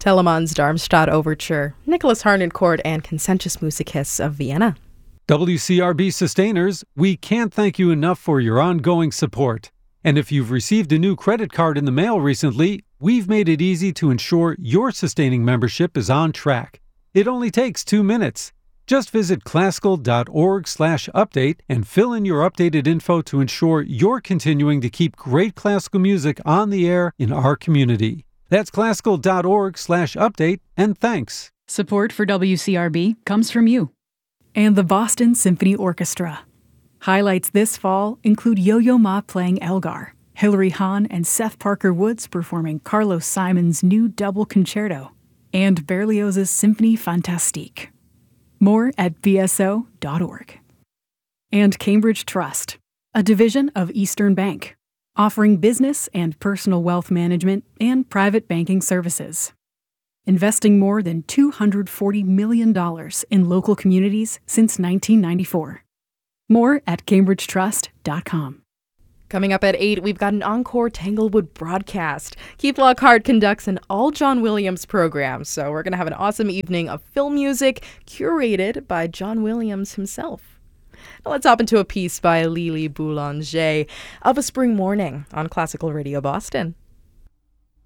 Telemann's Darmstadt Overture, Nicholas Harnoncourt and Consensus Musicus of Vienna. WCRB Sustainers, we can't thank you enough for your ongoing support. And if you've received a new credit card in the mail recently, we've made it easy to ensure your sustaining membership is on track. It only takes 2 minutes. Just visit classical.org/update and fill in your updated info to ensure you're continuing to keep great classical music on the air in our community. That's classical.org/update, and thanks. Support for WCRB comes from you. And the Boston Symphony Orchestra. Highlights this fall include Yo-Yo Ma playing Elgar, Hilary Hahn and Seth Parker Woods performing Carlos Simon's new double concerto, and Berlioz's Symphonie Fantastique. More at bso.org. And Cambridge Trust, a division of Eastern Bank, offering business and personal wealth management and private banking services. Investing more than $240 million in local communities since 1994. More at cambridgetrust.com. Coming up at 8, we've got an encore Tanglewood broadcast. Keith Lockhart conducts an all John Williams program, so we're going to have an awesome evening of film music curated by John Williams himself. Now let's hop into a piece by Lili Boulanger, Of a Spring Morning, on Classical Radio Boston.